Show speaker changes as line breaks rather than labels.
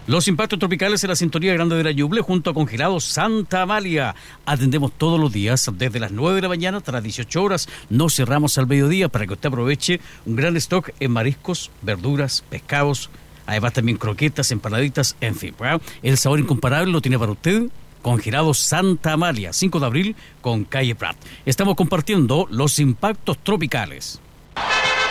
Los impactos tropicales en la sintonía grande de la Ñuble junto a Congelados Santa Amalia. Atendemos todos los días desde las 9 de la mañana hasta las 18 horas. No cerramos al mediodía para que usted aproveche un gran stock en mariscos, verduras, pescados. Además también croquetas, empanaditas, en fin. ¿Verdad? El sabor incomparable lo tiene para usted Congelados Santa Amalia, 5 de abril con calle Prat. Estamos compartiendo los impactos tropicales.